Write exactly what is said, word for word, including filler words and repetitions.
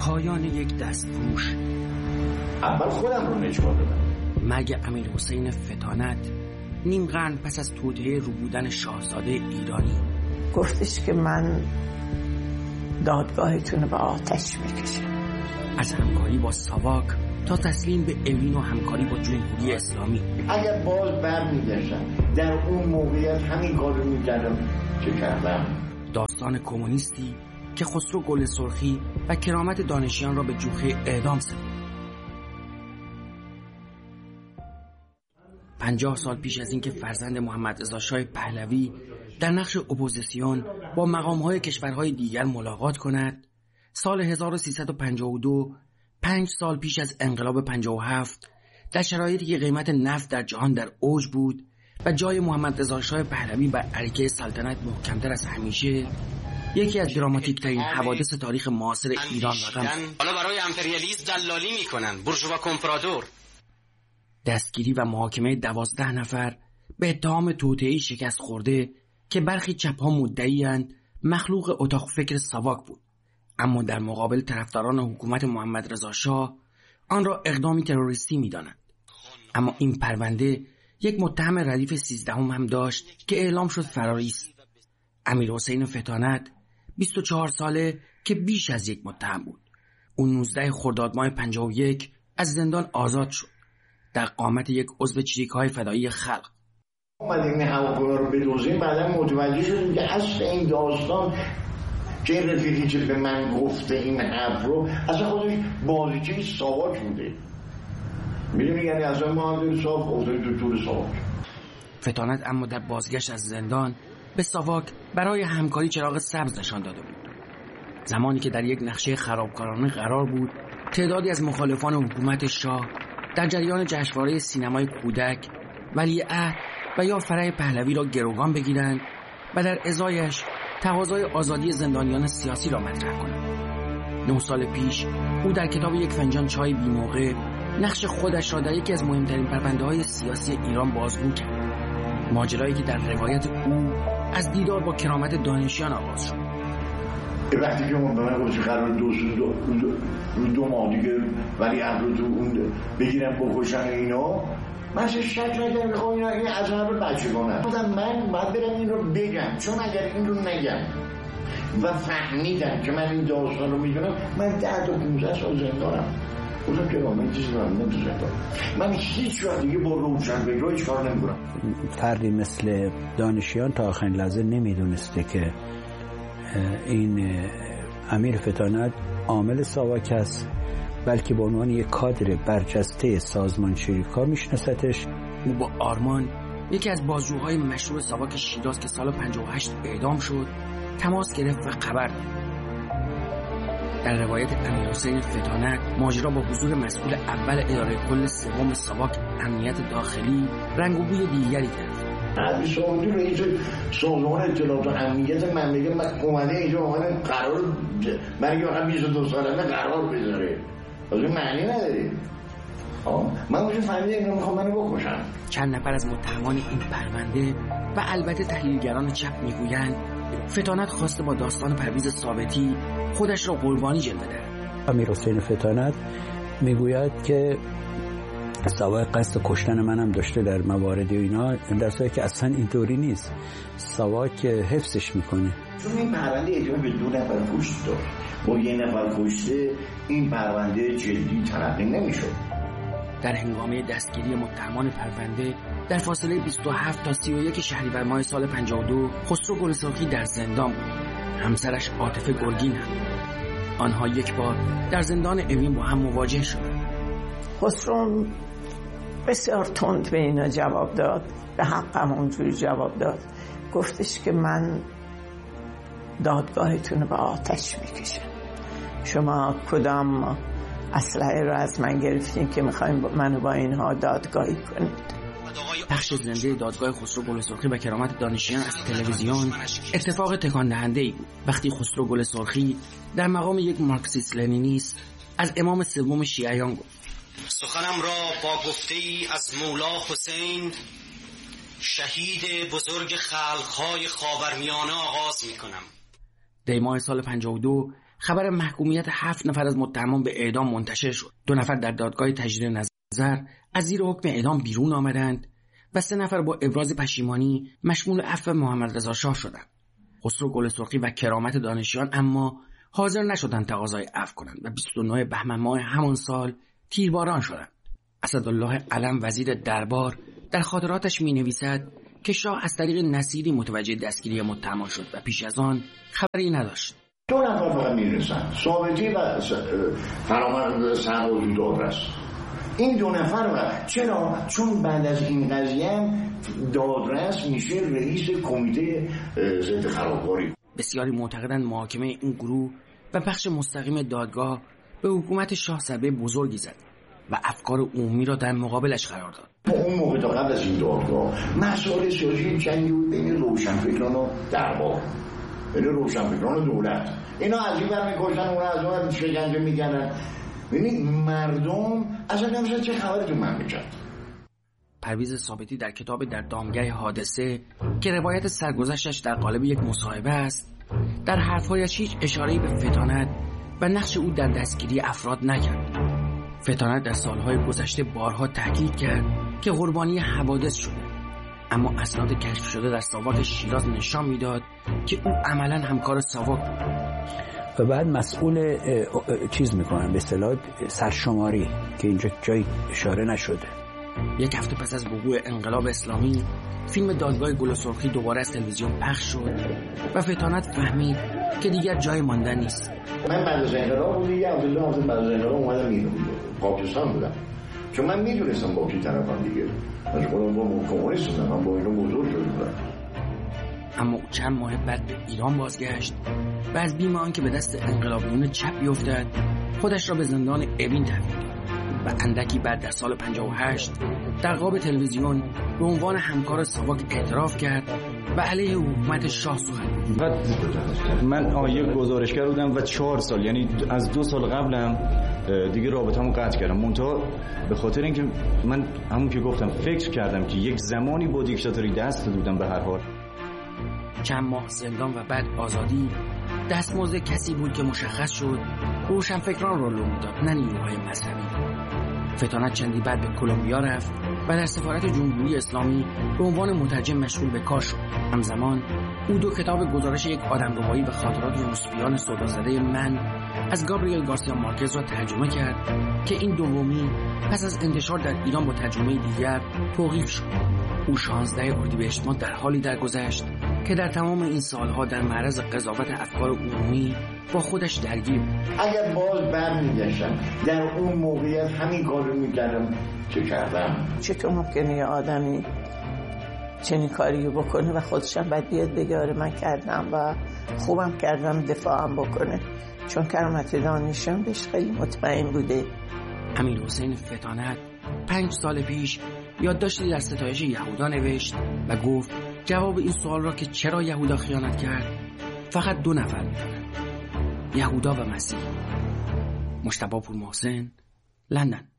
پایان یک دستپوش. اول خودم رو نجات دادم. مرگ امیرحسین فتانت نیم قرن پس از توطئه رو بودن شاهزاده ایرانی. گفتش که من دادگاهتون رو به آتش میکشم. از همکاری با ساواک تا تسلیم به اوین و همکاری با جمهوری اسلامی. اگر باز برمیگشتم در اون موقعیت همین کار رو میکردم چه کردم. داستان کمونیستی که خسرو گل سرخی و کرامت دانشیان را به جوخه اعدام سپرد. پنجاه سال پیش از اینکه فرزند محمد رضا شاه پهلوی در نقش اپوزیسیون با مقام‌های کشورهای دیگر ملاقات کند، سال هزار و سیصد و پنجاه و دو، پنج سال پیش از انقلاب پنجاه و هفت، در شرایطی که قیمت نفت در جهان در اوج بود و جای محمد رضا شاه پهلوی بر عریکه سلطنت محکمتر از همیشه، یکی از دراماتیک ترین حوادث تاریخ معاصر ایران رقم حالا برای امپریالیسم دلالی میکنن، بورژوا کمپرادور. دستگیری و محاکمه دوازده نفر به اتهام توطئه‌ای شکست خورده که برخی چپ‌ها مدعی‌اند مخلوق اتاق فکر ساواک بود، اما در مقابل طرفداران حکومت محمد رضا شاه آن را اقدامی تروریستی می‌دانند. اما این پرونده یک متهم ردیف سیزدهم هم داشت که اعلام شد فراری است. امیرحسین فتانت بیست و چهار ساله که بیش از یک متهم بود. او نوزده خرداد ماه پنجاه و یک از زندان آزاد شد در قامت یک عضو چریک‌های فدایی خلق. اومدیم این هواپیما رو بدوزیم، بعدا متوجه شدیم که اصل این داستان که رفیقی که به من گفته این حرف رو اصلا خودش بازیچه ساواک بوده. می‌دونی یعنی اصلا ما هم داریم ساواک افتادیم دو طور ساواک. فتانت اما در بازگشت از زندان به ساواک برای همکاری چراغ سبز نشان داده بود. زمانی که در یک نقشه خرابکارانه قرار بود تعدادی از مخالفان حکومت شاه در جریان جشنواره سینمای کودک ولیعهد و یا فرح پهلوی را گروگان بگیرند و در ازایش تقاضای آزادی زندانیان سیاسی را مطرح کنند. نه سال پیش او در کتاب یک فنجان چای بی موقع نقش خودش را در یکی از مهمترین پرونده‌های سیاسی ایران بازگو کرد. ماجرایی که در روایت او از دیدار با کرامت دانشیان آغاز شد. وقتی که من به من گفت قرار دو دو دو, دو ماه دیگه ولی عهد تو اون بگیرم بکشن اینا، من شک نکردم که خب اینا این از همه بچگانه گفتم من باید برم این رو بگم، چون اگر این رو نگم و فهمیدم که من این داستان رو میدونم، من ده تا پونزده سال زندانم. گفتم که من چیزی دارم نمیدونم، من هیچ وقت دیگه با روشن بگرای هیچ کار نمیکنم. فردی مثل دانشیان تا آخرین لحظه نمیدونسته که این امیر فتانت عامل ساواک است، بلکه به عنوان یک کادر برجسته سازمان چریکا میشناستش. او با آرمان، یکی از بازجوهای مشهور ساواک شیراز که سال پنجاه و هشت اعدام شد، تماس گرفت و خبر داد. در روایت امیرحسین فتانت ماجرا با حضور مسئول اول اداره کل سوم ساواک امنیت داخلی رنگ و بوی دیگری گرفت. عبی سعودی رئیس سازمان اطلاعات و امنیت مملکت من اومده اینجا اومده قرار برای واقعا بیست و دو سالمه قرار بذاره، از این معنی نداره. من اونجا فهمیده اینا میخوام منو بکشم. چند نفر از متهمان این پرونده و البته تحلیلگران چپ میگویند فتانت خواسته با داستان پرویز ثابتی خودش را قربانی جلوه دهد. امیرحسین فتانت میگوید که ساواک قصد کشتن منم داشته در مواردی و اینا، در صورتی که اصلا اینطوری نیست. ساواک حفظش میکنه. چون این پرونده اجازه به دو نفر کشته داشت، با یه نفر کشته این پرونده جدی تلقی نمیشد. در هنگامه دستگیری متهمان پرونده در فاصله بیست و هفت تا سی و یک شهریور ماه سال پنجاه و دو خسرو گل سرخی در زندان بود. همسرش عاطفه گرگین هم. آنها یک بار در زندان اوین با هم مواجه شدند. خسرو بسیار تند به اینا جواب داد، به حقم اونجوری جواب داد. گفتش که من دادگاهتون رو به آتش میکشم. شما کدام اسلحه رو از من گرفتین که میخواین منو با اینها دادگاهی کنید؟ پخش زنده دادگاه خسرو گل سرخی و کرامت دانشیان از تلویزیون اتفاق تکان دهنده ای بود وقتی خسرو گل سرخی در مقام یک مارکسیست لنینیست از امام سوم شیعیان گفت: سخنم را با گفته ای از مولا حسین شهید بزرگ خلقهای خاورمیانه آغاز می کنم. دی ماه سال پنجاه و دو خبر محکومیت هفت نفر از متهمان به اعدام منتشر شد. دو نفر در دادگاه تجدید نظر از زیر حکم اعدام بیرون آمدند و سه نفر با ابراز پشیمانی مشمول عفو محمد رضا شاه شدند. خسرو گل سرخی و کرامت دانشیان اما حاضر نشدند تقاضای عفو کنند و بیست و نه بهمن ماه همان سال تیرباران شدند. اسدالله علم وزیر دربار در خاطراتش می نویسد که شاه از طریق نصیری متوجه دستگیری متهمان شد و پیش از آن خبری نداشت. دو نفر فقط میرسن، ثابتی و فرامرد سربازی دادرس. این دو نفر و چرا؟ چون بعد از این قضیه هم دادرس میشه رئیس کمیته ضد خرابکاری. بسیاری معتقدند محاکمه این گروه و بخش مستقیم دادگاه به حکومت شاه ضربه بزرگی زد و افکار عمومی را در مقابلش قرار داد. اون موقع تا قبل از این دادگاه مسائل سیاسی جنگی بود بین روشنفکران و دربار، بین روشنفکران و دولت. اینا از این بر میکشن، اون از اون شکنجه میکنن. ببینید مردم اصلا نمیشه چه خبری تو مملکت. پرویز ثابتی در کتاب در دامگاه حادثه که روایت سرگذشتش در قالب یک مصاحبه است، در حرفهایش هیچ اشاره‌ای به فتانت و نقش او در دستگیری افراد نکرد. فتانت در سالهای گذشته بارها تاکید کرد که قربانی حوادث شده، اما اسناد کشف شده در ساواک شیراز نشان میداد که او عملاً همکار ساواک بود. و بعد مسئول چیز میکنن به اصطلاح سرشماری که اینجا جای اشاره نشده. یک هفته پس از وقوع انقلاب اسلامی فیلم دادگاه گل سرخی دوباره از تلویزیون پخش شد و فتانت فهمید که دیگر جای ماندن نیست. من بعد از انقلاب بود یه هفته دو هفته بعد از انقلاب اومدم ایران پاکستان بودم، چون من میدونستم با کی طرفم دیگه. از خودم با کمونیست بودم، من با اینا بزرگ شده بودم. اما چند ماه بعد به ایران بازگشت و از بیم آنکه به دست انقلابیون چپ بیفتد خودش را به زندان اوین تحویل داد و اندکی بعد در سال پنجاه و هشت در قاب تلویزیون به عنوان همکار ساواک اعتراف کرد و علیه حکومت شاه سخن گفت. من آیه گزارشگر بودم و چهار سال، یعنی از دو سال قبلم دیگه رابطه‌مو قطع کردم، منتها به خاطر اینکه من همون که گفتم فکر کردم که یک زمانی با دیکتاتوری دست دادم. به هر حال چند ماه زندان و بعد آزادی دستمزد کسی بود که مشخص شد روشنفکران را لو میداد، نه نیروهای مذهبی. فتانت چندی بعد به کلمبیا رفت و در سفارت جمهوری اسلامی به عنوان مترجم مشغول به کار شد. همزمان او دو کتاب گزارش یک آدمربایی و خاطرات روسپیان سودازده من از گابریل گارسیا مارکز را ترجمه کرد که این دومی پس از انتشار در ایران با ترجمه دیگر توقیف شد. او شانزده اردیبهشت ماه در حالی درگذشت که در تمام این سالها در معرض قضاوت افکار عمومی با خودش درگیر بود. اگر باز برمیگشتم در اون موقعیت همین کار رو میکردم چه کردم؟ چطور ممکنه یه آدمی چنین کاری بکنه و خودشم بعد بیاد بگه آره من کردم و خوبم کردم دفاعم بکنه، چون کرامت دانشیان بهش خیلی مطمئن بوده. امیر حسین فتانت پنج سال پیش یادداشتی در ستایش یهودا نوشت و گفت جواب این سوال را که چرا یهودا خیانت کرد فقط دو نفر می‌دونن، یهودا و مسیح. مجتبی پورمحسن، لندن.